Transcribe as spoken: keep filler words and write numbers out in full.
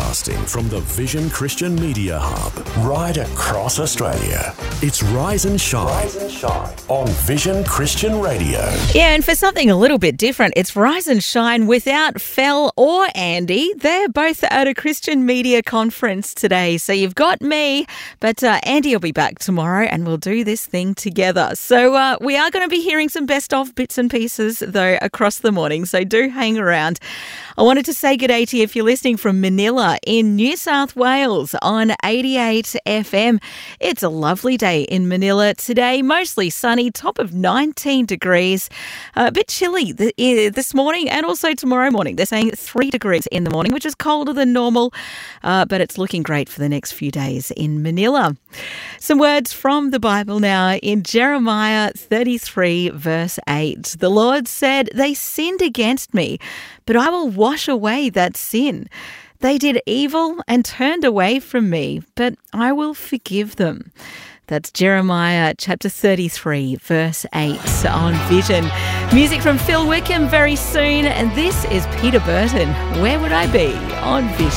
Broadcasting from the Vision Christian Media Hub, right across Australia. It's Rise and Shine, Rise and Shine on Vision Christian Radio. Yeah, and for something a little bit different, it's Rise and Shine without Fel or Andy. They're both at a Christian media conference today. So you've got me, but uh, Andy will be back tomorrow and we'll do this thing together. So uh, we are going to be hearing some best of bits and pieces, though, across the morning. So do hang around. I wanted to say good day to you if you're listening from Manila in New South Wales on eighty-eight F M. It's a lovely day in Manila today, mostly sunny, top of nineteen degrees. Uh, a bit chilly th- this morning and also tomorrow morning. They're saying three degrees in the morning, which is colder than normal, uh, but it's looking great for the next few days in Manila. Some words from the Bible now in Jeremiah thirty-three, verse eight. The Lord said, "They sinned against me, but I will wash away that sin. They did evil and turned away from me, but I will forgive them." That's Jeremiah chapter thirty-three, verse eight on Vision. Music from Phil Wickham very soon, and this is Peter Burton, "Where Would I Be?" on Vision.